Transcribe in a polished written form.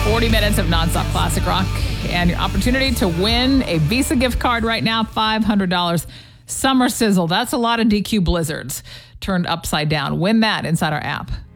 40 minutes of nonstop classic rock and your opportunity to win a Visa gift card right now, $500. Summer Sizzle. That's a lot of DQ Blizzards turned upside down. Win that inside our app.